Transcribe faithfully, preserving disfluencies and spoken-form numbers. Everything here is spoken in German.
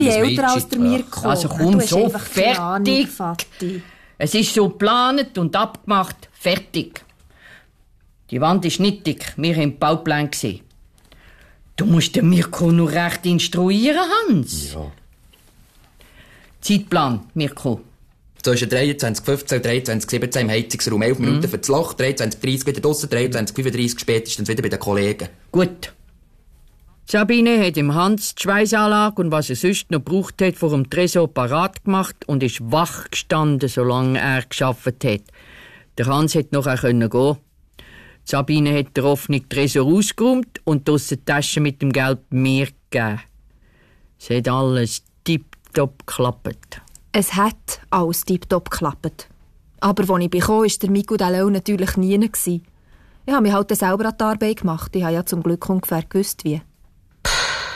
Ich bin älter als der Mirko. Also komm, so fertig. Es ist so geplant und abgemacht. Fertig. Die Wand ist nicht dick. Wir haben den Bauplan gesehen. Du musst den Mirko nur recht instruieren, Hans. Ja. Zeitplan, Mirko. Zwischen dreiundzwanzig fünfzehn und dreiundzwanzig siebzehn im Heizungsraum. elf Minuten für das Loch, dreiundzwanzig dreißig wieder draussen, dreiundzwanzig fünfunddreißig spätestens wieder bei den Kollegen. Gut. Sabine hat im Hans die Schweissanlage und was er sonst noch gebraucht hat, vor dem Tresor parat gemacht und ist wach gestanden, solange er gearbeitet hat. Der Hans hätte noch gehen können. Sabine hat den offenen Tresor ausgeräumt und draussen die Tasche mit dem Geld mir gegeben. Es hat alles tipptopp geklappt. Es hat alles tipptopp geklappt. Aber als ich bekam, war der Miku Dallau natürlich nie. Ich habe mich halt selber an die Arbeit gemacht. Ich habe ja zum Glück ungefähr gewusst, wie.